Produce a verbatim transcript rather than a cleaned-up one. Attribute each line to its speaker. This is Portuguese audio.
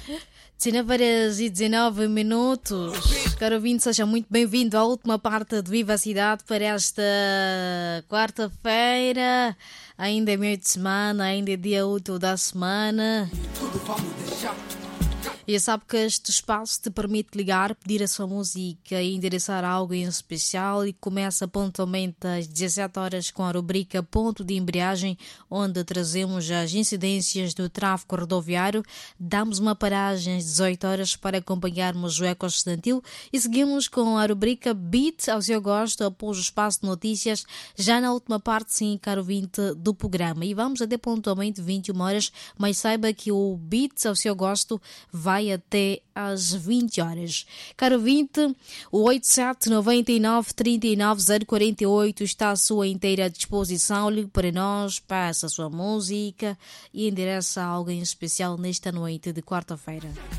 Speaker 1: dezenove horas e dezenove minutos. Caro ouvinte, seja muito bem-vindo à última parte de Viva a Cidade para esta quarta-feira. Ainda é meio de semana, ainda é dia útil da semana. E sabe que este espaço te permite ligar, pedir a sua música e endereçar algo em especial, e começa pontualmente às dezessete horas com a rubrica Ponto de Embreagem, onde trazemos as incidências do tráfego rodoviário. Damos uma paragem às dezoito horas para acompanharmos o eco estudantil e seguimos com a rubrica Beat ao seu gosto após o espaço de notícias, já na última parte, sim, caro ouvinte, do programa. E vamos até pontualmente vinte e uma horas, mas saiba que o Beat ao seu gosto vai até às vinte horas. Caro ouvinte, o oito sete nove nove três nove zero quatro oito está à sua inteira disposição. Ligue para nós, passa a sua música e endereça algo em especial nesta noite de quarta-feira.